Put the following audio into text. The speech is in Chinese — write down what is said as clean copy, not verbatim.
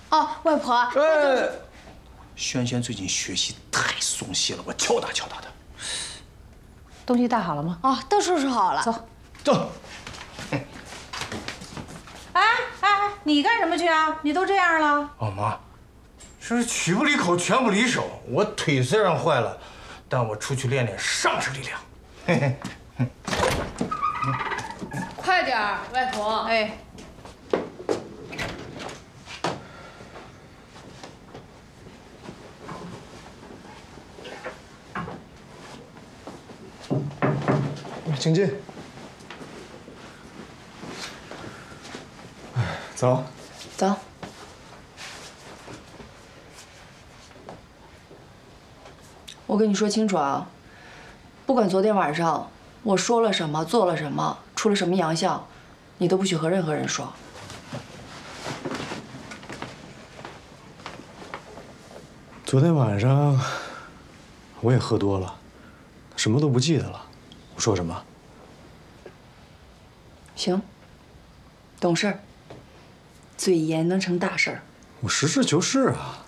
哦，外婆。 萱萱最近学习太松懈了，我敲打敲打她。 东西带好了吗？ 哦，都收拾好了。 走。 走。 哎，你干什么去啊？你都这样了。 哦妈，这曲不离口，拳不离手。我腿虽然坏了，但我出去练练上肢力量。嘿嘿。 快点儿，外婆。 哎。 请进。走。 走。我跟你说清楚啊，不管昨天晚上我说了什么，做了什么，出了什么洋相，你都不许和任何人说。 昨天晚上我也喝多了，什么都不记得了。我说什么？ 行，懂事儿，嘴严能成大事儿。 我实事求是啊。